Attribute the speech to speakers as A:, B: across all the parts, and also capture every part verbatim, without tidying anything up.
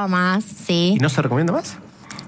A: recomendado más, sí.
B: ¿Y no se recomienda más?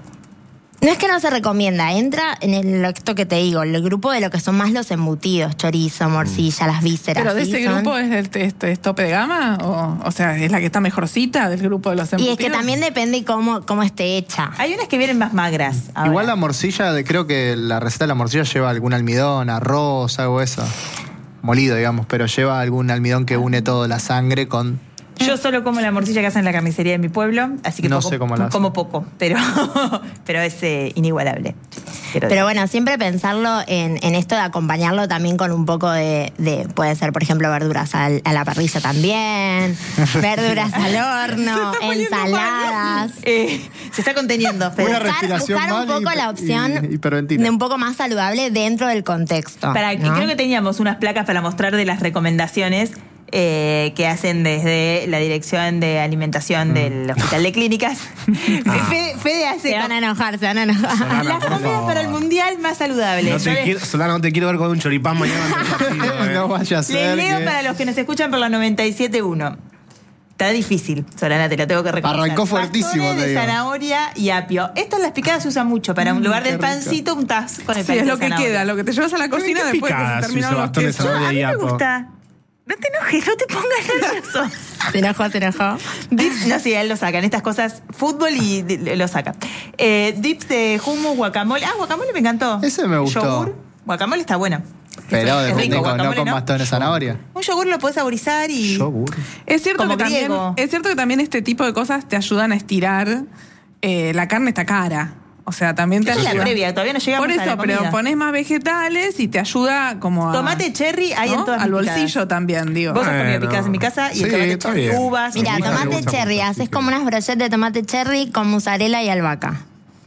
A: No es que no se recomienda, entra en el, esto que te digo, el grupo de lo que son más los embutidos, chorizo, morcilla, mm. las vísceras.
C: ¿Pero de
A: ¿sí?
C: ese
A: son...
C: grupo es el este, es tope de gama? O, o sea, ¿es la que está mejorcita del grupo de los embutidos?
A: Y es que también depende cómo, cómo esté hecha.
D: Hay unas que vienen más magras. Ahora.
E: Igual la morcilla, creo que la receta de la morcilla lleva algún almidón, arroz, algo eso. Molido, digamos, pero lleva algún almidón que une toda la sangre con...
D: Yo solo como la morcilla que hacen en la carnicería de mi pueblo, así que
E: no
D: poco,
E: sé cómo la
D: como poco, pero, pero es eh, inigualable.
A: Pero, pero bueno, siempre pensarlo en, en esto de acompañarlo también con un poco de, de puede ser, por ejemplo, verduras al, a la parrilla también, verduras al horno, ensaladas.
D: Eh, se está conteniendo, Fede.
E: Una
A: Buscar,
E: respiración
A: buscar un
E: mal
A: poco
E: y,
A: la opción
E: y,
A: de un poco más saludable dentro del contexto.
D: Para,
A: ¿no?
D: Creo que teníamos unas placas para mostrar de las recomendaciones Eh, que hacen desde la Dirección de Alimentación mm. del Hospital de Clínicas. Ah. Fede, Fede hace...
A: Se van a enojar, se van a enojar.
D: Solana, las comidas para el Mundial más saludables.
B: No te quiero, Solana, no te quiero ver con un choripán mañana en el partido. Eh.
E: No vaya a ser.
D: Les leo
E: que...
D: para los que nos escuchan por la noventa y siete punto uno. Está difícil, Solana, te lo tengo que reconocer.
E: Arrancó fuertísimo.
D: Bastones de zanahoria y apio. Estas las picadas se usan mucho. Para un lugar del pancito, un taz con el
C: sí, es lo que
D: zanahoria.
C: queda, lo que te llevas a la cocina después que se terminó los
B: bastones de zanahoria y
D: A mí
B: apio.
D: me gusta. No te enojes, no te pongas nervioso.
A: Se enojó, se enojó.
D: Dips, no, sí, él lo saca. En estas cosas, fútbol y lo saca. Eh, dips de hummus, guacamole. Ah, guacamole me encantó.
E: Ese me gustó.
D: Yogur. Guacamole está bueno.
E: Pero
D: es rico,
E: con, no con
D: ¿no?
E: bastones de zanahoria.
D: Un yogur lo podés saborizar y...
B: Yogur.
C: Es cierto,
D: Como
C: que también,
D: griego.
C: es cierto que también este tipo de cosas te ayudan a estirar. Eh, la carne está cara. O sea, también te
D: Esa es
C: ayuda.
D: la previa, todavía no llegamos
C: Por eso,
D: a la comida.
C: pero pones más vegetales y te ayuda como a...
D: Tomate cherry hay
C: ¿no?
D: en todas
C: Al
D: mis
C: bolsillo
D: picadas.
C: también, digo.
D: Vos has
B: Bueno.
D: comido picadas en mi casa y
B: Sí,
D: el tomate
B: está
D: cherry,
B: bien.
D: uvas...
A: Mira,
B: A mi hija le
A: tomate
B: gusta
A: cherry,
B: mucho,
A: haces
B: así
A: como
B: que-
A: unas brochettes de tomate cherry con mozzarella y albahaca.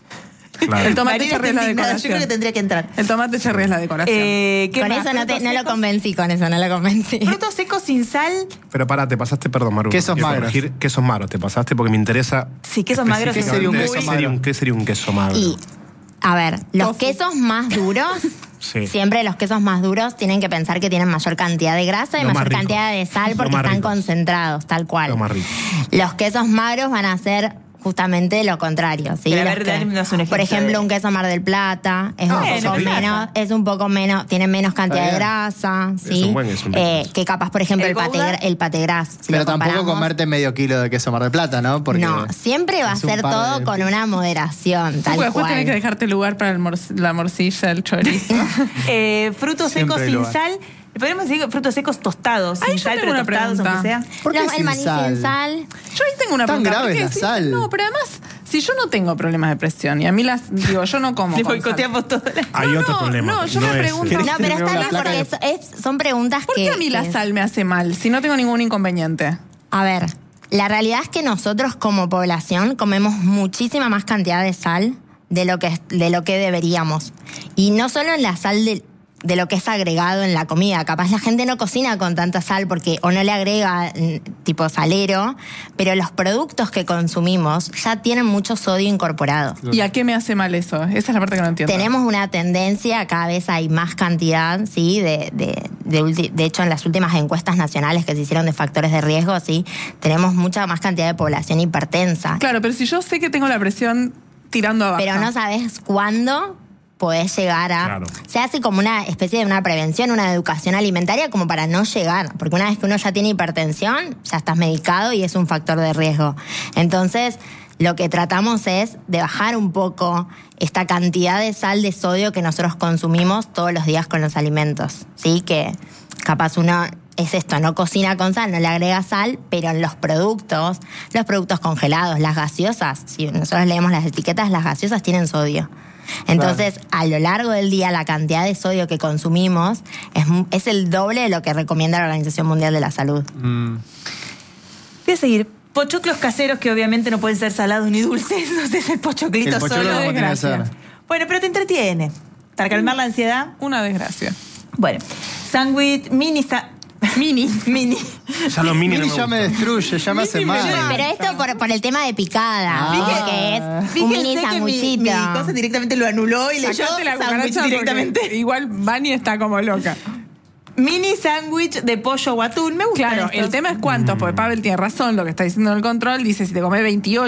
B: Claro.
C: El tomate
D: Marina
C: cherry es
D: está
C: la
D: indignada, yo
C: decoración.
D: creo que tendría que entrar.
C: El tomate cherry es la decoración.
D: Eh, ¿qué
A: Con
D: más?
A: eso no, te,
D: Frutos
A: no lo
D: secos.
A: convencí, con eso no lo convencí.
D: Frutos secos sin sal.
B: Pero pará, te pasaste, perdón, Maru.
E: Quesos
B: quiero
E: magros.
B: corregir, Quesos magros, te pasaste porque me interesa.
D: Sí, quesos magros.
E: ¿Qué sería un
B: específicamente
E: queso
B: ¿qué sería un-
E: magro?
B: ¿Qué sería un queso magro?
A: Y, a ver, los
C: Tofu.
A: quesos más duros,
B: Sí.
A: siempre los quesos más duros tienen que pensar que tienen mayor cantidad de grasa y
B: Lo más
A: mayor
B: rico.
A: cantidad de sal
B: Lo
A: porque
B: más
A: están
B: rico.
A: concentrados, tal cual.
B: Lo más rico.
A: Los quesos magros van a ser justamente lo contrario, ¿sí?
D: Pero a
A: Los
D: ver,
A: que-
D: danos un ejemplo
A: por ejemplo,
D: de-
A: un queso Mar del Plata es,
D: Ah,
A: un
D: bueno,
A: poco
D: ¿qué pasa?
A: menos, es un poco menos, tiene menos cantidad de
E: bien.
A: grasa, ¿sí?
B: un buen- es un
A: Eh,
B: rico.
A: que capaz, por ejemplo,
D: ¿El
A: el, pate,
D: Gouda?
A: el pate gras. si
E: Pero
A: lo
E: tampoco
A: comparamos.
E: comerte medio kilo de queso Mar del Plata, ¿no? Porque
A: No, siempre va a
E: es un
A: ser
E: par
A: todo
E: de-
A: con una moderación,
C: Sí,
A: tal
C: porque después
A: cual.
C: tenés que dejarte lugar para el mor- la morcilla, el chorizo.
D: Eh, frutos
E: Siempre
D: secos
E: hay
D: sin
E: lugar.
D: sal. Podríamos decir frutos secos tostados.
C: Ay,
D: sin
C: yo
D: sal,
C: tengo
D: pero
C: una
D: tostados,
C: pregunta.
D: aunque sea.
E: ¿Por qué
A: Los- el
E: sin
A: maní
E: sal?
A: sin sal.
C: Yo ahí tengo una
E: Tan
C: pregunta.
E: grave
C: porque
E: la
C: si-
E: sal.
C: No, pero además, si yo no tengo problemas de presión y a mí las, digo, yo no como
D: Le
C: con sal.
D: boicoteamos todo.
B: Hay
C: No,
B: otro
C: no,
B: problema.
C: no, yo me
B: es-
C: pregunto-
A: No, pero está
E: Una
A: bien
E: placa
A: porque
E: de-
A: es- es- son preguntas
C: ¿Por
A: que...
C: qué a mí la
A: que-
C: sal me hace mal si no tengo ningún inconveniente?
A: A ver, la realidad es que nosotros como población comemos muchísima más cantidad de sal de lo que, de lo que deberíamos. Y no solo en la sal de, de lo que es agregado en la comida. Capaz la gente no cocina con tanta sal porque o no le agrega mm, tipo salero, pero los productos que consumimos ya tienen mucho sodio incorporado.
C: ¿Y a qué me hace mal eso? Esa es la parte que no entiendo.
A: Tenemos una tendencia, cada vez hay más cantidad, ¿sí? De, de, de, ulti- de hecho, en las últimas encuestas nacionales que se hicieron de factores de riesgo, ¿sí? Tenemos mucha más cantidad de población hipertensa.
C: Claro, pero si yo sé que tengo la presión tirando abajo.
A: Pero no sabes cuándo podés llegar a...
B: Claro.
A: Se hace como una especie de una prevención, una educación alimentaria como para no llegar. Porque una vez que uno ya tiene hipertensión, ya estás medicado y es un factor de riesgo. Entonces, lo que tratamos es de bajar un poco esta cantidad de sal, de sodio que nosotros consumimos todos los días con los alimentos. ¿Sí? Que capaz uno... Es esto, no cocina con sal, no le agrega sal, pero en los productos, los productos congelados, las gaseosas, si nosotros leemos las etiquetas, las gaseosas tienen sodio. Entonces, a lo largo del día, la cantidad de sodio que consumimos es, es el doble de lo que recomienda la Organización Mundial de la Salud.
E: Mm.
D: Voy a seguir. Pochoclos caseros que obviamente no pueden ser salados ni dulces. No sé, el pochoclito
E: El pochoclo
D: solo.
E: como tiene que
C: desgracia.
E: ser.
D: Bueno, pero te entretiene. Para calmar la ansiedad.
C: Una desgracia.
D: Bueno, sándwich mini... sa-
C: Mini.
D: Mini.
B: Ya los mini no
E: Mini
B: me
E: ya me
B: gustan.
E: destruye, ya me hace mal.
A: Pero esto por, por el tema de picada,
E: Ah.
A: que es un
D: Fíjense
A: mini
D: que mi,
A: sanguchito.
D: mi cosa directamente lo anuló y leyó
C: Sacate la
D: sándwich
C: cucaracha
D: directamente.
C: porque igual Vani está como loca.
D: Mini sándwich de pollo o atún. Me gusta.
C: Claro, el tema es cuántos, porque Pavel tiene razón, lo que está diciendo en el control, dice si te comes veintiocho